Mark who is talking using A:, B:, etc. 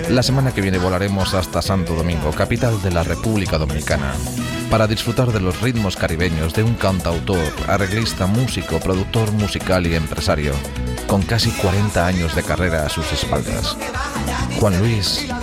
A: La semana que viene volaremos hasta Santo Domingo, capital de la República Dominicana, para disfrutar de los ritmos caribeños de un cantautor, arreglista, músico, productor musical y empresario, con casi 40 años de carrera a sus espaldas. Juan Luis